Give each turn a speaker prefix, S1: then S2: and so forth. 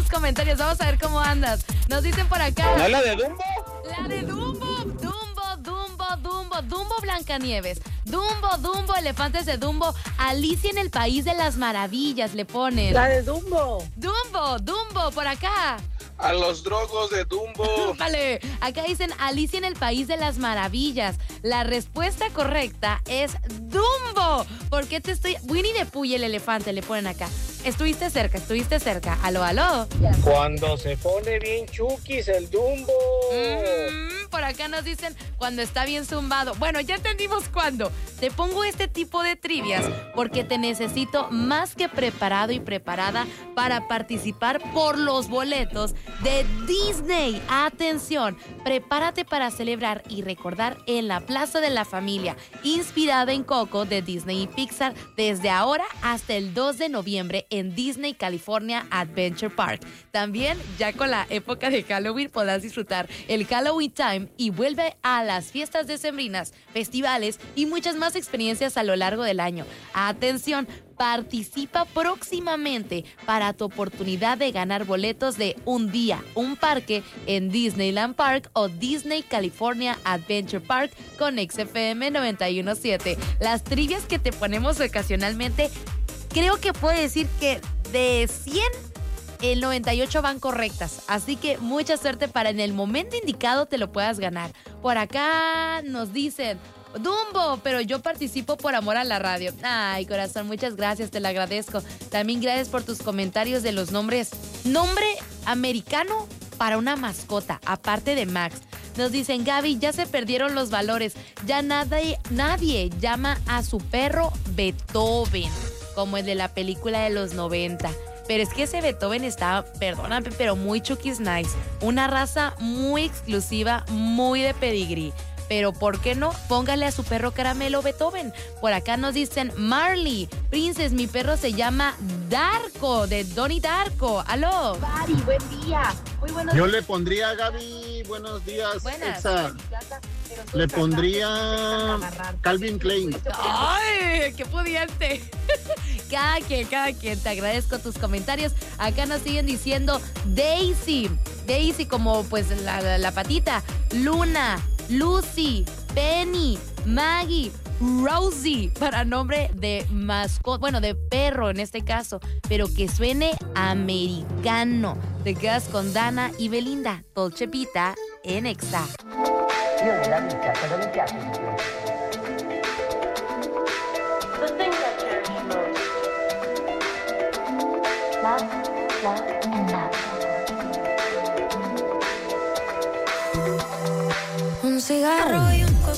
S1: comentarios. Vamos a ver cómo andas. Nos dicen por acá.
S2: ¿No es la de Dumbo?
S1: La de Dumbo. Dumbo Blancanieves. Dumbo, elefantes de Dumbo. Alicia en el País de las Maravillas le ponen.
S3: La de Dumbo.
S1: Dumbo, por acá.
S2: A los drogos de Dumbo.
S1: Vale, acá dicen Alicia en el País de las Maravillas. La respuesta correcta es Dumbo. ¿Por qué te estoy...? Winnie the Pooh y el elefante le ponen acá. Estuviste cerca. Aló.
S4: Cuando se pone bien chukis el Dumbo.
S1: Por acá nos dicen cuando está bien zumbado. Bueno, ya entendimos cuándo. Te pongo este tipo de trivias porque te necesito más que preparado y preparada para participar por los boletos de Disney. Atención, prepárate para celebrar y recordar en la Plaza de la Familia, inspirada en Coco de Disney y Pixar, desde ahora hasta el 2 de noviembre en Disney California Adventure Park. También, ya con la época de Halloween, podrás disfrutar el Halloween Time y vuelve a las fiestas decembrinas, festivales y muchas más experiencias a lo largo del año. Atención, participa próximamente para tu oportunidad de ganar boletos de un día, un parque en Disneyland Park o Disney California Adventure Park con XFM 91.7. Las trivias que te ponemos ocasionalmente, creo que puedo decir que de 100, el 98 van correctas. Así que mucha suerte para en el momento indicado te lo puedas ganar. Por acá nos dicen... Dumbo, pero yo participo por amor a la radio. Ay, corazón, muchas gracias, te lo agradezco. También gracias por tus comentarios de los nombres. Nombre americano para una mascota, aparte de Max. Nos dicen, Gaby, ya se perdieron los valores. Ya nadie llama a su perro Beethoven, como el de la película de los 90. Pero es que ese Beethoven está, perdóname, pero muy Chucky's Nice. Una raza muy exclusiva, muy de pedigrí. Pero ¿por qué no? Póngale a su perro caramelo Beethoven. Por acá nos dicen Marley. Princess, mi perro se llama Darko, de Donnie Darko. ¡Aló!
S3: Mari, buen día. Muy buenos
S5: Yo
S3: días.
S5: le pondría a Gaby, buenos días.
S1: Buenas.
S5: Exa. Le pondría Calvin Klein.
S1: ¡Ay, qué pudiente! Cada quien, te agradezco tus comentarios. Acá nos siguen diciendo Daisy como pues la patita, Luna, Lucy, Penny, Maggie, Rosie, para nombre de mascota, bueno, de perro en este caso, pero que suene americano. Te quedas con Dana y Belinda, Dolce Vita en Exa.
S6: Io nella vita cosa mi piace di più? The thing that cherish most. Love and love.
S7: Un cigarro y un